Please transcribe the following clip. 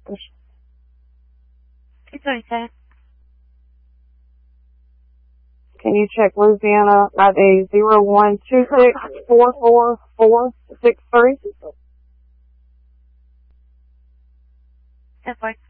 227. Can you check Louisiana ID 0126444463? That's right.